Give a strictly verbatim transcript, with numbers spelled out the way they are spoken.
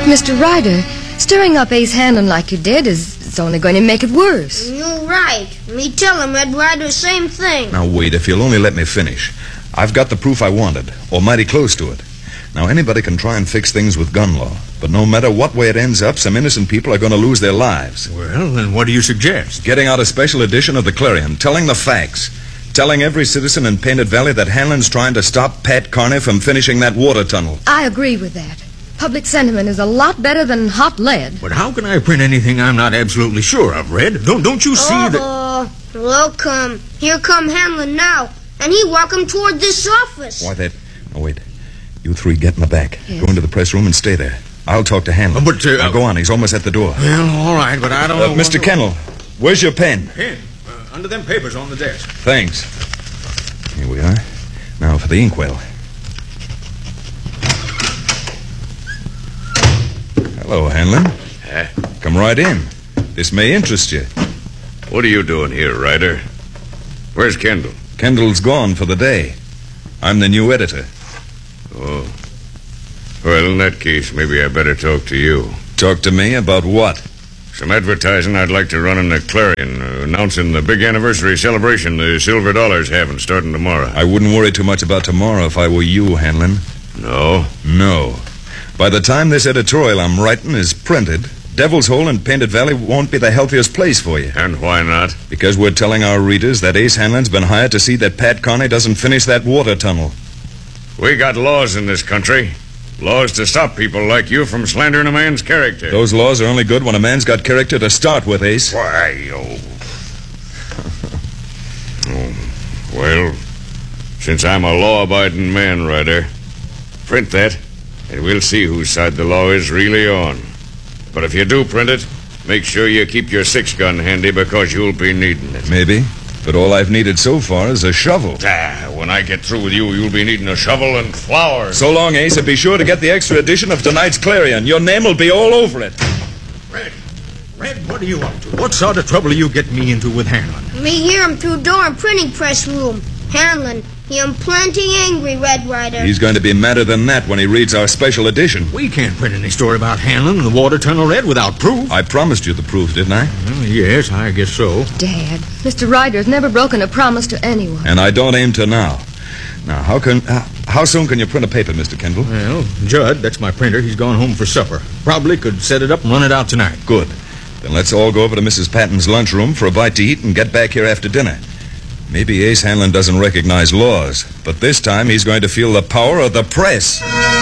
But, Mister Ryder, stirring up Ace Hanlon like you did is it's only going to make it worse. You're right. Me tell him Red Ryder same thing. Now, wait, if you'll only let me finish. I've got the proof I wanted, or mighty close to it. Now, anybody can try and fix things with gun law, but no matter what way it ends up, some innocent people are going to lose their lives. Well, then what do you suggest? Getting out a special edition of the Clarion, telling the facts. Telling every citizen in Painted Valley that Hanlon's trying to stop Pat Carney from finishing that water tunnel. I agree with that. Public sentiment is a lot better than hot lead. But how can I print anything I'm not absolutely sure of, Red? Don't, don't you see oh, that... Oh, look, come. Here come Hanlon now, and he walking toward this office. Why, that... Oh, wait. You three get in the back. Yes. Go into the press room and stay there. I'll talk to Hanlon. Uh, but, uh, now, go on. He's almost at the door. Well, all right, but I don't Uh, know... Mister Kendall, where's your pen? Pen? Uh, under them papers on the desk. Thanks. Here we are. Now for the inkwell. Hello, Hanlon. Huh? Come right in. This may interest you. What are you doing here, Ryder? Where's Kendall? Kendall's gone for the day. I'm the new editor. Oh. Well, in that case, maybe I better talk to you. Talk to me about what? Some advertising I'd like to run in the Clarion, uh, announcing the big anniversary celebration the Silver Dollar's having starting tomorrow. I wouldn't worry too much about tomorrow if I were you, Hanlon. No? No. By the time this editorial I'm writing is printed, Devil's Hole and Painted Valley won't be the healthiest place for you. And why not? Because we're telling our readers that Ace Hanlon's been hired to see that Pat Carney doesn't finish that water tunnel. We got laws in this country. Laws to stop people like you from slandering a man's character. Those laws are only good when a man's got character to start with, Ace. Why, oh. oh. Well, since I'm a law-abiding man, Ryder, print that, and we'll see whose side the law is really on. But if you do print it, make sure you keep your six-gun handy because you'll be needing it. Maybe. But all I've needed so far is a shovel. Ah, when I get through with you, you'll be needing a shovel and flowers. So long, Ace, and be sure to get the extra edition of tonight's Clarion. Your name will be all over it. Red, Red, what are you up to? What sort of trouble are you getting me into with Hanlon? Me hear him through door in printing press room. Hanlon, he am plenty angry, Red Ryder. He's going to be madder than that when he reads our special edition. We can't print any story about Hanlon and the water tunnel, Red, without proof. I promised you the proof, didn't I? Well, yes, I guess so. Dad, Mister Ryder's never broken a promise to anyone. And I don't aim to now. Now, how can... Uh, how soon can you print a paper, Mister Kendall? Well, Judd, that's my printer. He's gone home for supper. Probably could set it up and run it out tonight. Good. Then let's all go over to Missus Patton's lunchroom for a bite to eat and get back here after dinner. Maybe Ace Hanlon doesn't recognize laws, but this time he's going to feel the power of the press.